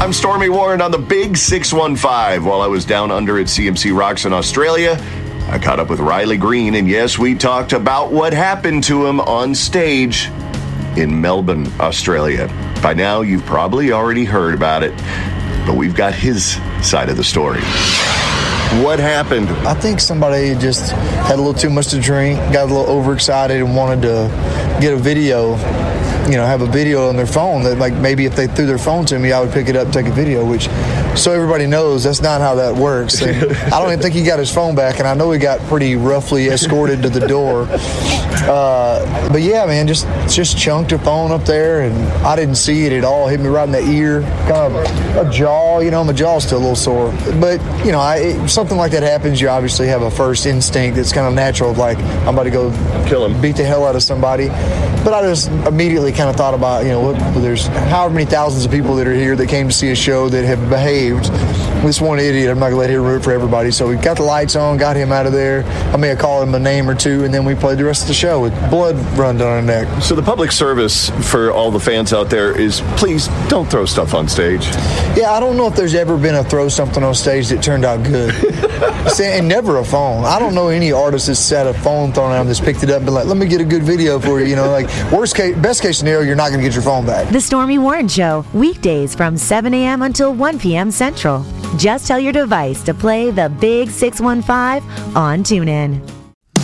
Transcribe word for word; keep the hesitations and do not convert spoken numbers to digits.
I'm Stormy Warren on the Big six one five. While I was down under at C M C Rocks in Australia, I caught up with Riley Green, and yes, we talked about what happened to him on stage in Melbourne, Australia. By now, you've probably already heard about it, but we've got his side of the story. What happened? I think somebody just had a little too much to drink, got a little overexcited, and wanted to get a video, you know, have a video on their phone that, like, maybe if they threw their phone to me, I would pick it up and take a video, which, so everybody knows, that's not how that works. And I don't even think he got his phone back, and I know he got pretty roughly escorted to the door. Uh, but yeah, man, just just chunked a phone up there, and I didn't see it at all. Hit me right in the ear, kind of a jaw, you know, my jaw's still a little sore. But, you know, I, if something like that happens, you obviously have a first instinct that's kind of natural, like, I'm about to go kill him, beat the hell out of somebody. But I just immediately kind of thought about, you know, what, there's however many thousands of people that are here that came to see a show that have behaved. This one idiot, I'm not going to let him root for everybody. So we got the lights on, got him out of there. I may have called him a name or two, and then we played the rest of the show with blood run down our neck. So the public service for all the fans out there is, please don't throw stuff on stage. Yeah, I don't know if there's ever been a throw something on stage that turned out good. And never a phone. I don't know any artist that's had a phone thrown at him that's picked it up and been like, let me get a good video for you. You know, like, worst case, best case scenario, you're not going to get your phone back. The Stormy Warren Show, weekdays from seven a.m. until one p.m. Central. Just tell your device to play the Big six one five on TuneIn.